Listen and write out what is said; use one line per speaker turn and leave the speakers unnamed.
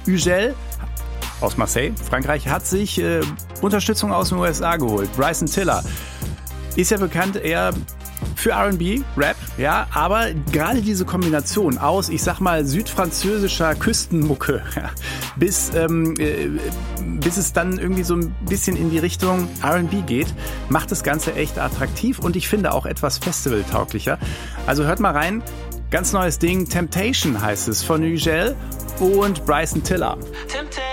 Ugel aus Marseille, Frankreich, hat sich Unterstützung aus den USA geholt. Bryson Tiller ist ja bekannt eher für R&B, Rap, ja, aber gerade diese Kombination aus, ich sag mal, südfranzösischer Küstenmucke, ja, bis es dann irgendwie so ein bisschen in die Richtung R&B geht, macht das Ganze echt attraktiv und ich finde auch etwas festivaltauglicher. Also hört mal rein, ganz neues Ding, Temptation heißt es, von Ugel und Bryson Tiller.
Temptation.